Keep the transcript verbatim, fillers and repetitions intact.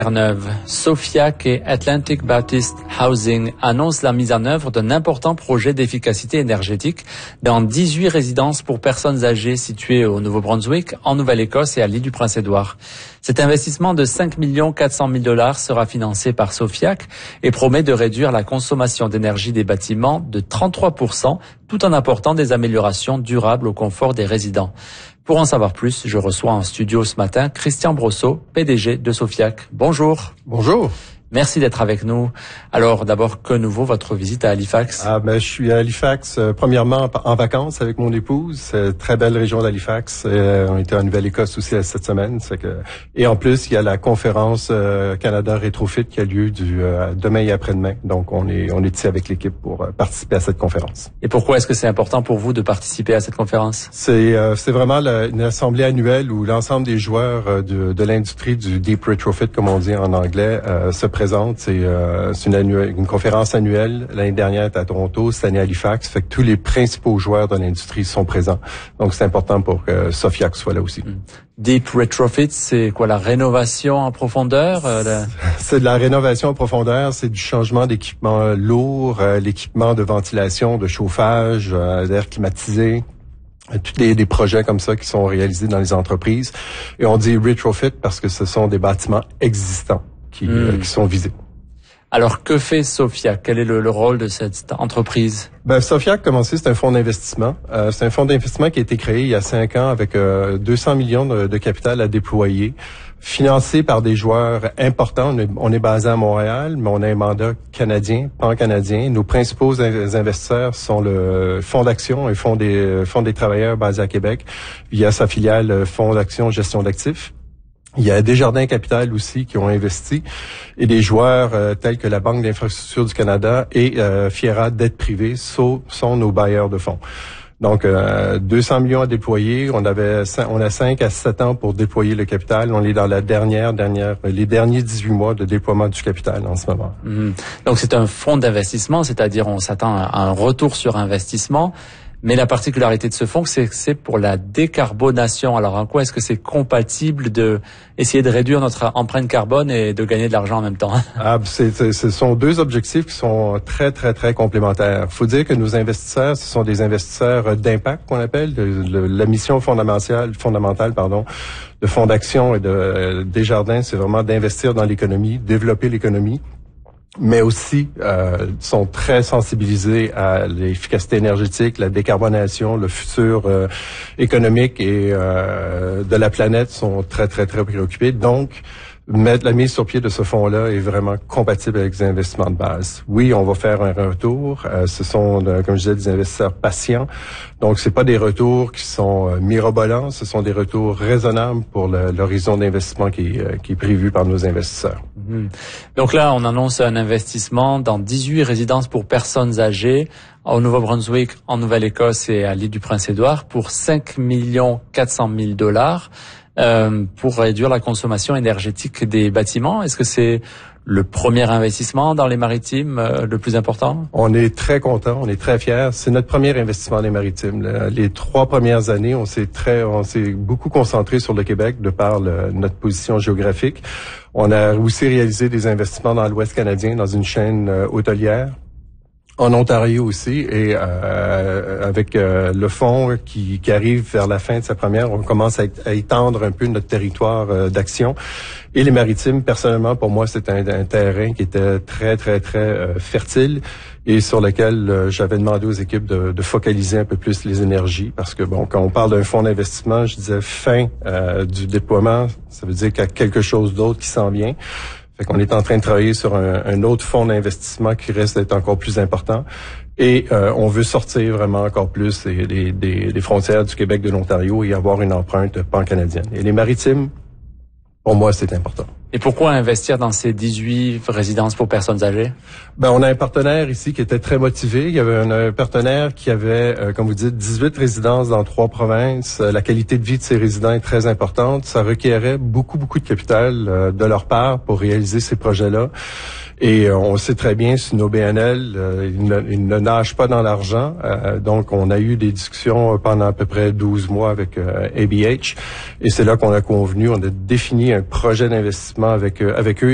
Neuve, Sofiac et Atlantic Baptist Housing annoncent la mise en œuvre d'un important projet d'efficacité énergétique dans dix-huit résidences pour personnes âgées situées au Nouveau-Brunswick, en Nouvelle-Écosse et à l'île du Prince-Édouard. Cet investissement de cinq millions quatre cent mille dollars sera financé par Sofiac et promet de réduire la consommation d'énergie des bâtiments de trente-trois pour cent tout en apportant des améliorations durables au confort des résidents. Pour en savoir plus, je reçois en studio ce matin Christian Brosseau, P D G de Sofiac. Bonjour. Bonjour. Merci d'être avec nous. Alors, d'abord, que nouveau votre visite à Halifax? Ah ben, je suis à Halifax, euh, premièrement en vacances avec mon épouse. C'est une très belle région d'Halifax. Euh, on était en Nouvelle-Écosse aussi cette semaine. C'est que... Et en plus, il y a la conférence euh, Canada Rétrofit qui a lieu du euh, demain et après-demain. Donc, on est on est ici avec l'équipe pour euh, participer à cette conférence. Et pourquoi est-ce que c'est important pour vous de participer à cette conférence? C'est euh, c'est vraiment la, une assemblée annuelle où l'ensemble des joueurs euh, de, de l'industrie du Deep Retrofit, comme on dit en anglais, euh, se présente. C'est, euh, c'est une, annuelle, une conférence annuelle. L'année dernière, était à Toronto, cette année à Halifax. Fait que tous les principaux joueurs de l'industrie sont présents. Donc, c'est important pour que Sofiac soit là aussi. Deep Retrofit, c'est quoi, la rénovation en profondeur? Euh, la... C'est de la rénovation en profondeur. C'est du changement d'équipement lourd, euh, l'équipement de ventilation, de chauffage, euh, d'air climatisé. Tous des, des projets comme ça qui sont réalisés dans les entreprises. Et on dit retrofit parce que ce sont des bâtiments existants qui, mmh. euh, qui sont visés. Alors, que fait Sofiac? Quel est le, le rôle de cette entreprise? Ben, Sofiac, comme on sait, c'est un fonds d'investissement. Euh, c'est un fonds d'investissement qui a été créé il y a cinq ans avec euh, deux cents millions de, de capital à déployer, financé par des joueurs importants. On est, on est basé à Montréal, mais on a un mandat canadien, pan-canadien. Nos principaux investisseurs sont le Fonds d'action et Fonds des, Fonds des travailleurs basé à Québec, via sa filiale Fonds d'action gestion d'actifs. Il y a Desjardins Capital aussi qui ont investi et des joueurs euh, tels que la Banque d'infrastructure du Canada et euh, Fiera Dette Privée sont, sont nos bailleurs de fonds. Donc, euh, deux cents millions à déployer. On avait, on a cinq à sept ans pour déployer le capital. On est dans la dernière, dernière, les derniers dix-huit mois de déploiement du capital en ce moment. Mmh. Donc, c'est un fonds d'investissement, c'est-à-dire on s'attend à un retour sur investissement. Mais la particularité de ce fonds, c'est que c'est pour la décarbonation. Alors, en quoi est-ce que c'est compatible de essayer de réduire notre empreinte carbone et de gagner de l'argent en même temps? Ah, c'est, c'est, ce sont deux objectifs qui sont très, très, très complémentaires. Il faut dire que nos investisseurs, ce sont des investisseurs d'impact qu'on appelle. De, de, la mission fondamentale, fondamentale, pardon, de Fonds d'action et de euh, Desjardins, c'est vraiment d'investir dans l'économie, développer l'économie, mais aussi euh, sont très sensibilisés à l'efficacité énergétique, la décarbonation, le futur euh, économique et euh, de la planète sont très, très, très préoccupés. Donc, mettre la mise sur pied de ce fonds-là est vraiment compatible avec les investissements de base. Oui, on va faire un retour. Euh, ce sont, euh, comme je disais, des investisseurs patients. Donc, c'est pas des retours qui sont euh, mirobolants. Ce sont des retours raisonnables pour le, l'horizon d'investissement qui, euh, qui est prévu par nos investisseurs. Mmh. Donc là, on annonce un investissement dans dix-huit résidences pour personnes âgées au Nouveau-Brunswick, en Nouvelle-Écosse et à l'île du Prince-Édouard pour cinq millions quatre cent mille dollars. Euh, pour réduire la consommation énergétique des bâtiments. Est-ce que c'est le premier investissement dans les maritimes euh, le plus important? On est très contents, on est très fiers. C'est notre premier investissement dans les maritimes. Les trois premières années, on s'est très, on s'est beaucoup concentré sur le Québec de par le, notre position géographique. On a aussi réalisé des investissements dans l'Ouest canadien, dans une chaîne euh, hôtelière. En Ontario aussi, et euh, avec euh, le fonds qui, qui arrive vers la fin de sa première, on commence à, à étendre un peu notre territoire euh, d'action. Et les maritimes, personnellement, pour moi, c'est un, un terrain qui était très, très, très euh, fertile et sur lequel euh, j'avais demandé aux équipes de, de focaliser un peu plus les énergies. Parce que, bon, quand on parle d'un fonds d'investissement, je disais fin euh, du déploiement, ça veut dire qu'il y a quelque chose d'autre qui s'en vient. Fait qu'on est en train de travailler sur un, un autre fonds d'investissement qui reste d'être encore plus important. Et euh, on veut sortir vraiment encore plus des, des, des frontières du Québec, de l'Ontario et avoir une empreinte pan-canadienne. Et les maritimes, pour moi, c'est important. Et pourquoi investir dans ces dix-huit résidences pour personnes âgées? Ben, on a un partenaire ici qui était très motivé. Il y avait un, un partenaire qui avait, euh, comme vous dites, dix-huit résidences dans trois provinces. Euh, la qualité de vie de ces résidents est très importante. Ça requérait beaucoup, beaucoup de capital euh, de leur part pour réaliser ces projets-là. Et euh, on sait très bien, sur nos B N L, euh, ils, ne, ils ne nagent pas dans l'argent. Euh, donc, on a eu des discussions pendant à peu près douze mois avec euh, A B H. Et c'est là qu'on a convenu, on a défini un projet d'investissement avec, euh, avec eux.